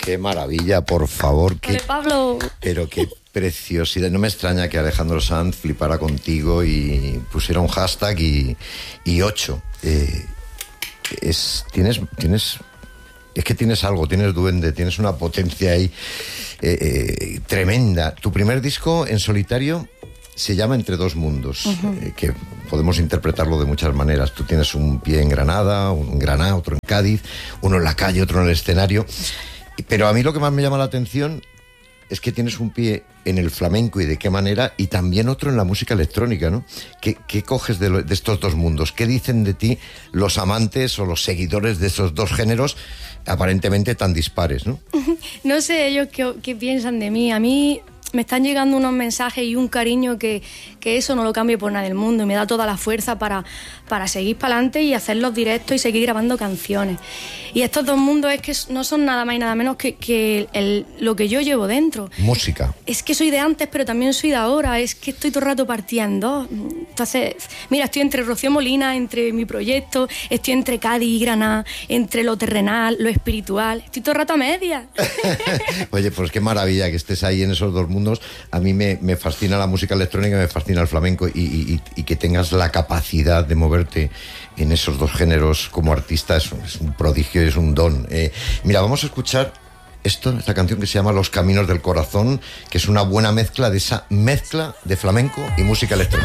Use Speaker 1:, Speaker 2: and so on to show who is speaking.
Speaker 1: Qué maravilla, por favor.
Speaker 2: Vale, Pablo.
Speaker 1: Pero qué preciosidad. No me extraña que Alejandro Sanz flipara contigo y pusiera un hashtag y 8. Es que tienes algo, tienes duende, tienes una potencia ahí tremenda. Tu primer disco en solitario se llama Entre dos mundos, que podemos interpretarlo de muchas maneras. Tú tienes un pie en Granada, un en Granada, otro en Cádiz, uno en la calle, otro en el escenario. Pero a mí lo que más me llama la atención es que tienes un pie en el flamenco y de qué manera, y también otro en la música electrónica, ¿no? ¿Qué coges de estos dos mundos? ¿Qué dicen de ti los amantes o los seguidores de esos dos géneros aparentemente tan dispares, ¿no?
Speaker 2: No sé ellos qué piensan de mí. A mí me están llegando unos mensajes y un cariño que eso no lo cambio por nada del mundo, y me da toda la fuerza para seguir para adelante y hacer los directos y seguir grabando canciones. Y estos dos mundos es que no son nada más y nada menos que lo que yo llevo dentro.
Speaker 1: Música.
Speaker 2: Es que soy de antes, pero también soy de ahora. Es que estoy todo el rato partida en dos. Entonces, mira, estoy entre Rocío Molina, entre mi proyecto, estoy entre Cádiz y Granada, entre lo terrenal, lo espiritual. Estoy todo el rato a media.
Speaker 1: Oye, pues qué maravilla que estés ahí en esos dos mundos. A mí me fascina la música electrónica, me fascina el flamenco, y que tengas la capacidad de moverte en esos dos géneros como artista es un prodigio, es un don. Mira, vamos a escuchar esta canción que se llama Los Caminos del Corazón, que es una buena mezcla de esa mezcla de flamenco y música electrónica.